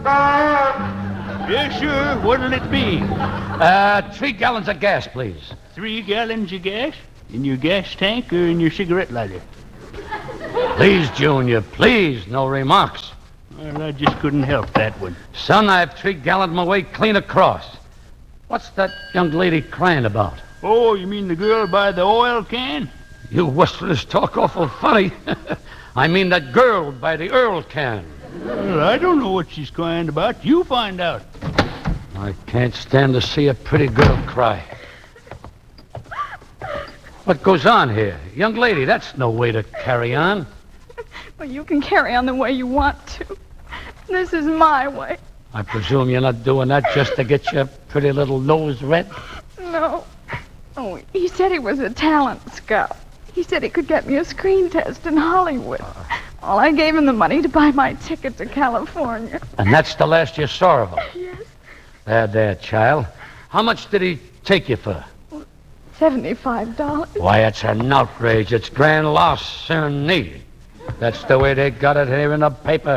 Yes, sure. What'll it be? 3 gallons of gas, please. 3 gallons of gas? In your gas tank or in your cigarette lighter? Please, Junior, please, no remarks. Well, I just couldn't help that one. Son, I have 3 gallons my way clean across. What's that young lady crying about? Oh, you mean the girl by the oil can? You Westerners talk awful funny. I mean that girl by the Earl can. Well, I don't know what she's crying about. You find out. I can't stand to see a pretty girl cry. What goes on here? Young lady, that's no way to carry on. Well, you can carry on the way you want to. This is my way. I presume you're not doing that just to get your pretty little nose red? No. Oh, he said he was a talent scout. He said he could get me a screen test in Hollywood. Well, I gave him the money to buy my ticket to California. And that's the last you saw of him? Yes. There, child. How much did he take you for? $75. Why, it's an outrage. It's grand larceny. That's the way they got it here in the paper.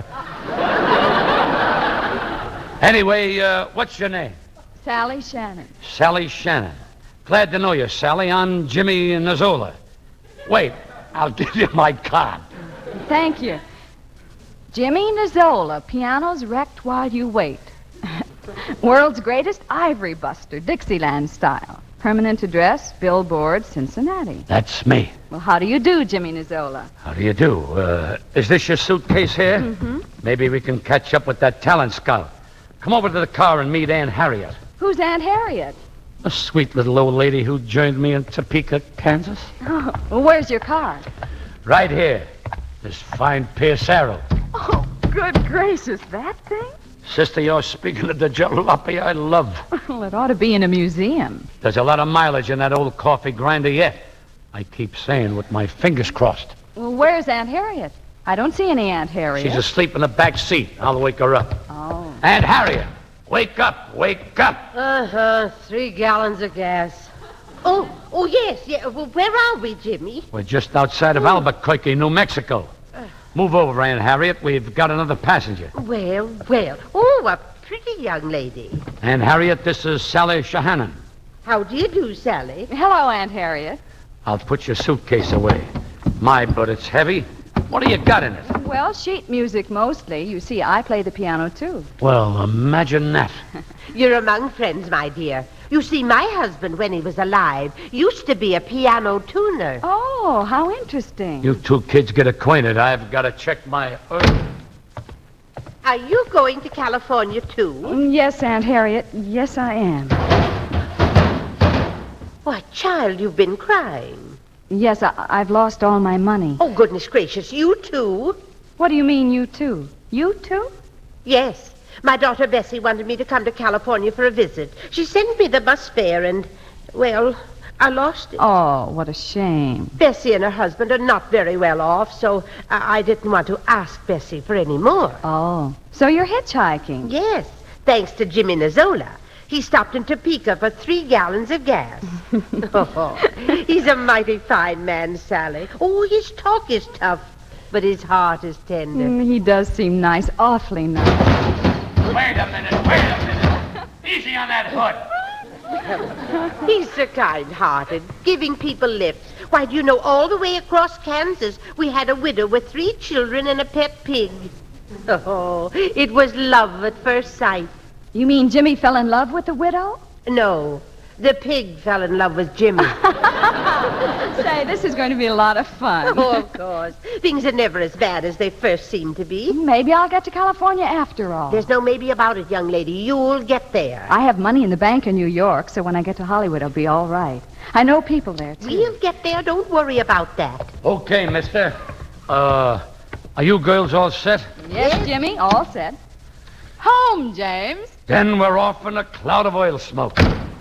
Anyway, what's your name? Sally Shannon. Sally Shannon. Glad to know you, Sally. I'm Jimmy Nazola. Wait, I'll give you my card. Thank you. Jimmy Nazola, pianos wrecked while you wait. World's greatest ivory buster, Dixieland style. Permanent address, Billboard, Cincinnati. That's me. Well, how do you do, Jimmy Nazola? How do you do? Is this your suitcase here? Mm-hmm. Maybe we can catch up with that talent scout. Come over to the car and meet Aunt Harriet. Who's Aunt Harriet? A sweet little old lady who joined me in Topeka, Kansas. Oh, well, where's your car? Right here. This fine Pierce Arrow. Oh, good gracious, that thing? Sister, you're speaking of the jalopy I love. Well, it ought to be in a museum. There's a lot of mileage in that old coffee grinder yet. I keep saying with my fingers crossed. Well, where's Aunt Harriet? I don't see any Aunt Harriet. She's asleep in the back seat. I'll wake her up. Oh. Aunt Harriet, wake up, wake up. 3 gallons of gas. Oh, yes, yeah. Well, where are we, Jimmy? We're just outside of Albuquerque, New Mexico. Move over, Aunt Harriet. We've got another passenger. Well. Oh, a pretty young lady. Aunt Harriet, this is Sally Shahannon. How do you do, Sally? Hello, Aunt Harriet. I'll put your suitcase away. My, but it's heavy. What do you got in it? Well, sheet music mostly. You see, I play the piano, too. Well, imagine that. You're among friends, my dear. You see, my husband, when he was alive, used to be a piano tuner. Oh, how interesting. You two kids get acquainted. I've got to check my... Are you going to California, too? Yes, Aunt Harriet. Yes, I am. Why, child, you've been crying. Yes, I've lost all my money. Oh, goodness gracious, you too? What do you mean, you too? You too? Yes. My daughter Bessie wanted me to come to California for a visit. She sent me the bus fare and, well, I lost it. Oh, what a shame. Bessie and her husband are not very well off, so I didn't want to ask Bessie for any more. Oh, so you're hitchhiking? Yes, thanks to Jimmy Nazola. He stopped in Topeka for 3 gallons of gas. Oh, he's a mighty fine man, Sally. Oh, his talk is tough, but his heart is tender. He does seem nice, awfully nice. Wait a minute. Easy on that hood. He's so kind-hearted, giving people lifts. Why, do you know, all the way across Kansas, we had a widow with 3 children and a pet pig. Oh, it was love at first sight. You mean Jimmy fell in love with the widow? No, the pig fell in love with Jimmy. Say, this is going to be a lot of fun. Oh, of course. Things are never as bad as they first seem to be. Maybe I'll get to California after all. There's no maybe about it, young lady. You'll get there. I have money in the bank in New York, so when I get to Hollywood, I'll be all right. I know people there, too. We'll get there. Don't worry about that. Okay, mister. Are you girls all set? Yes, Jimmy, all set. Home, James. Then we're off in a cloud of oil smoke.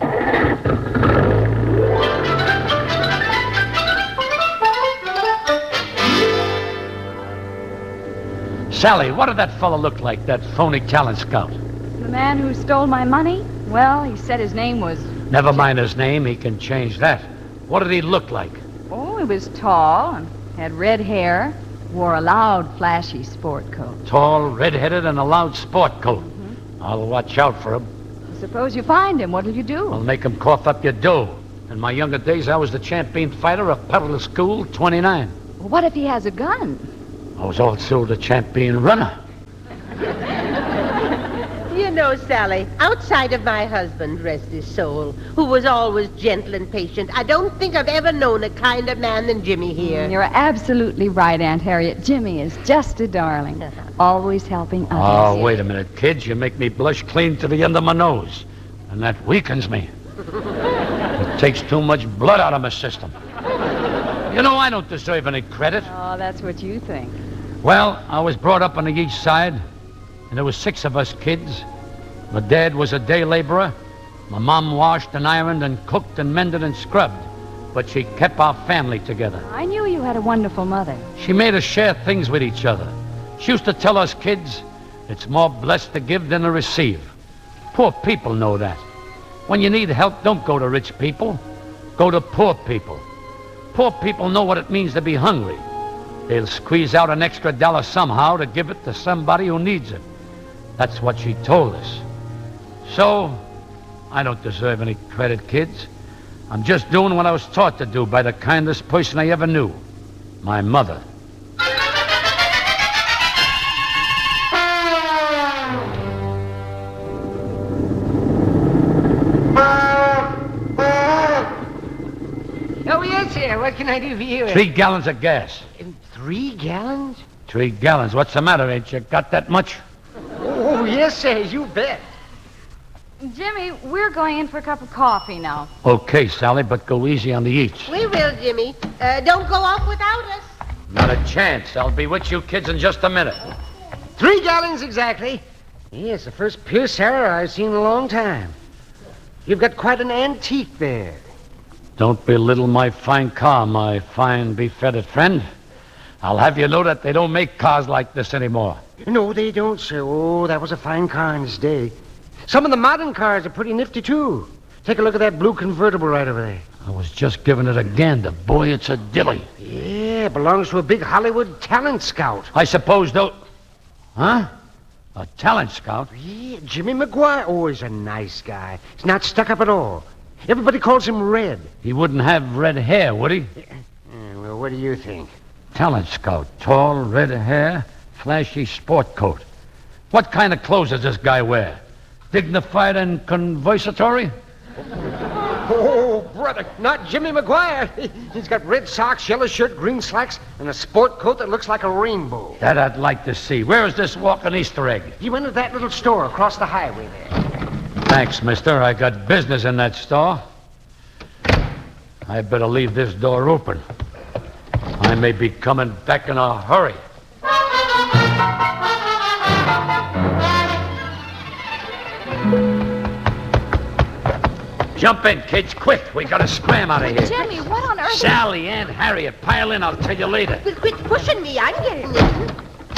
Sally, what did that fellow look like, that phony talent scout? The man who stole my money? Well, he said his name was... Never mind his name, he can change that. What did he look like? Oh, he was tall and had red hair, wore a loud, flashy sport coat. Tall, red-headed, and a loud sport coat. Mm-hmm. I'll watch out for him. Suppose you find him, what'll you do? I'll make him cough up your dough. In my younger days, I was the champion fighter of Peddler School 29. What if he has a gun? I was also the champion runner. You know, Sally, outside of my husband, rest his soul, who was always gentle and patient, I don't think I've ever known a kinder man than Jimmy here. You're absolutely right, Aunt Harriet. Jimmy is just a darling. Always helping Oh, others. wait a minute, kids. You make me blush clean to the end of my nose. And that weakens me. It takes too much blood out of my system. You know, I don't deserve any credit. Oh, that's what you think. Well, I was brought up on the east side, and there was 6 of us kids. My dad was a day laborer. My mom washed and ironed and cooked and mended and scrubbed. But she kept our family together. I knew you had a wonderful mother. She made us share things with each other. She used to tell us kids, it's more blessed to give than to receive. Poor people know that. When you need help, don't go to rich people. Go to poor people. Poor people know what it means to be hungry. They'll squeeze out an extra dollar somehow to give it to somebody who needs it. That's what she told us. So, I don't deserve any credit, kids. I'm just doing what I was taught to do by the kindest person I ever knew, my mother. Oh, yes, sir. What can I do for you? 3 gallons of gas. 3 gallons? 3 gallons. What's the matter? Ain't you got that much? Oh, yes, sir. You bet. Jimmy, we're going in for a cup of coffee now. Okay, Sally, but go easy on the eats. We will, Jimmy. Don't go off without us. Not a chance. I'll be with you kids in just a minute. 3 gallons exactly. Yes, the first pure Sarah I've seen in a long time. You've got quite an antique there. Don't belittle my fine car, my fine beef-feathered friend. I'll have you know that they don't make cars like this anymore. No, they don't, sir. Oh, that was a fine car in its day. Some of the modern cars are pretty nifty, too. Take a look at that blue convertible right over there. I was just giving it a gander. Boy, it's a dilly. Yeah, belongs to a big Hollywood talent scout. I suppose though... Huh? A talent scout? Yeah, Jimmy McGuire. Oh, he's a nice guy. He's not stuck up at all. Everybody calls him Red. He wouldn't have red hair, would he? Well, what do you think? Talent scout. Tall, red hair, flashy sport coat. What kind of clothes does this guy wear? Dignified and conversatory? Oh, brother, not Jimmy McGuire. He's got red socks, yellow shirt, green slacks, and a sport coat that looks like a rainbow. That I'd like to see. Where is this walking Easter egg? He went to that little store across the highway there. Thanks, mister. I got business in that store. I better leave this door open. I may be coming back in a hurry. Jump in, kids, quick. We gotta scram out of here. Jimmy, what on earth? Sally, Aunt Harriet, pile in. I'll tell you later. Well, quit pushing me. I'm getting in.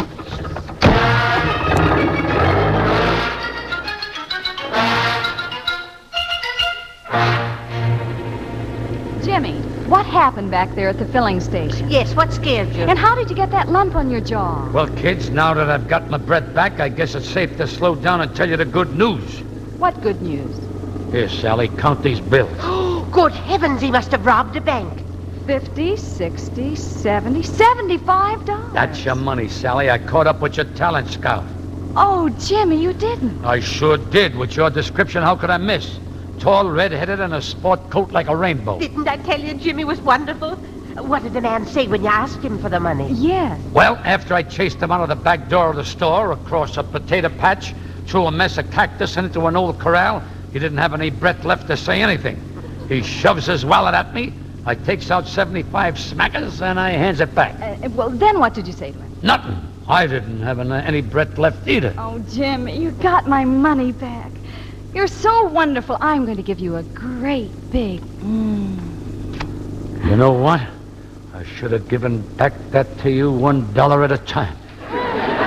Jimmy, what happened back there at the filling station? Yes, what scared you? And how did you get that lump on your jaw? Well, kids, now that I've got my breath back, I guess it's safe to slow down and tell you the good news. What good news? Here, Sally, count these bills. Good heavens, he must have robbed a bank. 50, 60, 70, $75. That's your money, Sally. I caught up with your talent scout. Oh, Jimmy, you didn't. I sure did. With your description, how could I miss? Tall, red-headed, and a sport coat like a rainbow. Didn't I tell you Jimmy was wonderful? What did the man say when you asked him for the money? Yes. Well, after I chased him out of the back door of the store, across a potato patch, through a mess of cactus and into an old corral, he didn't have any breath left to say anything. He shoves his wallet at me, I takes out 75 smackers, and I hands it back. Well, then what did you say to him? Nothing. I didn't have any breath left either. Oh, Jimmy, you got my money back. You're so wonderful. I'm going to give you a great big You know what? I should have given back that to you $1 at a time.